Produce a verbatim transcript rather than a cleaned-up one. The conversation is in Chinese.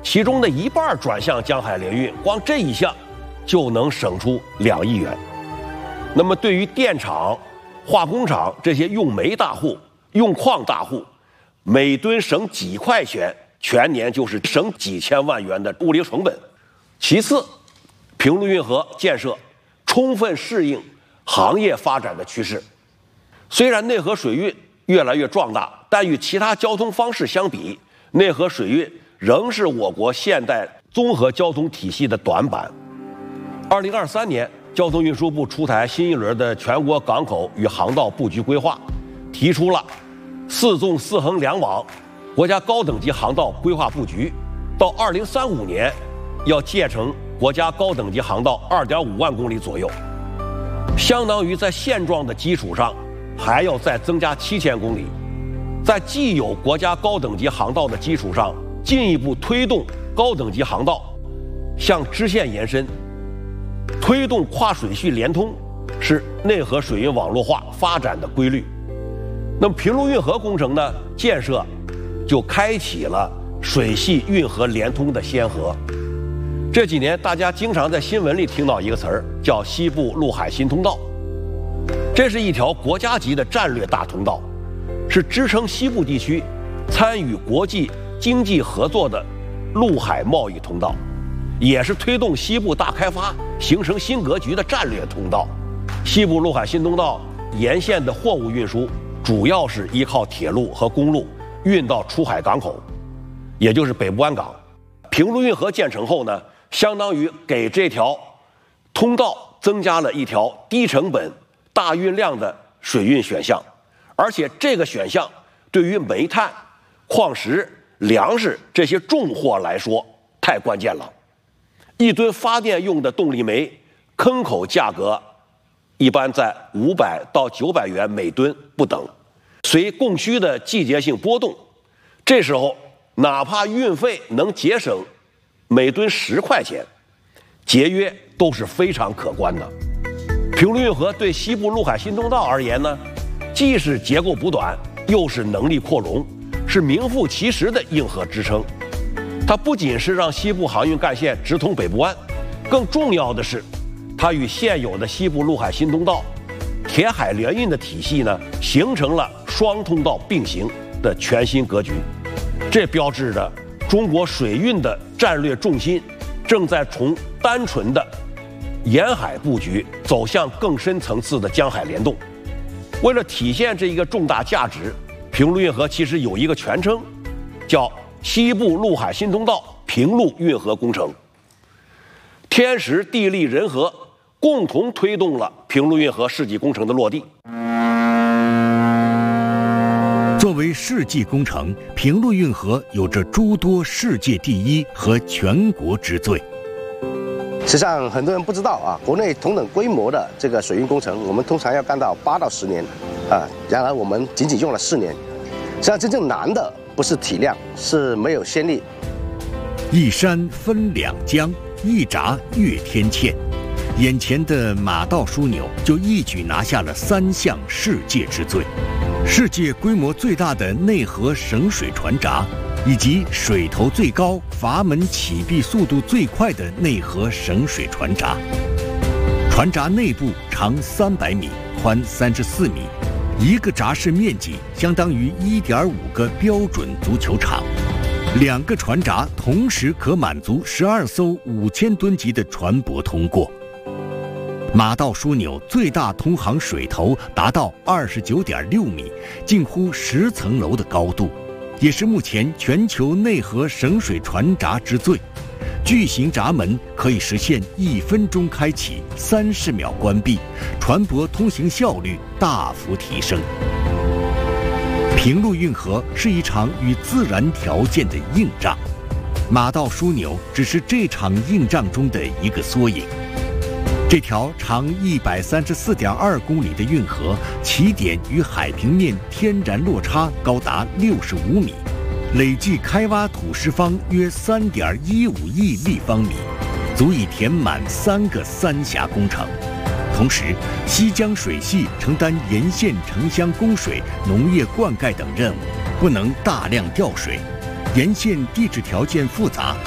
其中的一半转向江海联运，光这一项就能省出两亿元。那么对于电厂、化工厂这些用煤大户、用矿大户，每吨省几块钱，全年就是省几千万元的物流成本。其次，平陆运河建设充分适应行业发展的趋势。虽然内河水运越来越壮大，但与其他交通方式相比，内河水运仍是我国现代综合交通体系的短板。二零二三年，交通运输部出台新一轮的全国港口与航道布局规划，提出了四纵四横两网国家高等级航道规划布局，到二零三五年要建成国家高等级航道二点五万公里左右，相当于在现状的基础上还要再增加七千公里，在既有国家高等级航道的基础上，进一步推动高等级航道向支线延伸，推动跨水系联通，是内河水运网络化发展的规律。那么平陆运河工程呢，建设就开启了水系运河联通的先河。这几年大家经常在新闻里听到一个词儿，叫西部陆海新通道。这是一条国家级的战略大通道，是支撑西部地区参与国际经济合作的陆海贸易通道，也是推动西部大开发形成新格局的战略通道。西部陆海新通道沿线的货物运输主要是依靠铁路和公路运到出海港口，也就是北部湾港。平陆运河建成后呢，相当于给这条通道增加了一条低成本大运量的水运选项，而且这个选项对于煤炭、矿石、粮食这些重货来说太关键了。一吨发电用的动力煤坑口价格一般在五百到九百元每吨不等，随供需的季节性波动，这时候哪怕运费能节省每吨十块钱，节约都是非常可观的。平陆运河对西部陆海新通道而言呢，既是结构补短，又是能力扩容，是名副其实的硬核支撑。它不仅是让西部航运干线直通北部湾，更重要的是，它与现有的西部陆海新通道、铁海联运的体系呢，形成了双通道并行的全新格局。这标志着中国水运的战略重心正在从单纯的沿海布局走向更深层次的江海联动。为了体现这一个重大价值，平陆运河其实有一个全称，叫西部陆海新通道平陆运河工程。天时地利人和共同推动了平陆运河世纪工程的落地。 作为世纪工程，平陆运河有着诸多世界第一和全国之最。 实际上，很多人不知道啊，国内同等规模的这个水运工程，我们通常要干到八到十年，啊，然而我们仅仅用了四年。实际上，真正难的不是体量，是没有先例。 一山分两江，一闸越天堑。眼前的马道枢纽就一举拿下了三项世界之最：世界规模最大的内河省水船闸，以及水头最高、阀门启闭速度最快的内河省水船闸。船闸内部长三百米，宽三十四米，一个闸室面积相当于一点五个标准足球场。两个船闸同时可满足十二艘五千吨级的船舶通过。马道枢纽最大通航水头达到二十九点六米，近乎十层楼的高度，也是目前全球内河省水船闸之最。巨型闸门可以实现一分钟开启，三十秒关闭，船舶通行效率大幅提升。平陆运河是一场与自然条件的硬仗，马道枢纽只是这场硬仗中的一个缩影。这条长一百三十四点二公里的运河，起点与海平面天然落差高达六十五米，累计开挖土石方约三点一五亿立方米，足以填满三个三峡工程。同时，西江水系承担沿线城乡供水、农业灌溉等任务，不能大量调水。沿线地质条件复杂，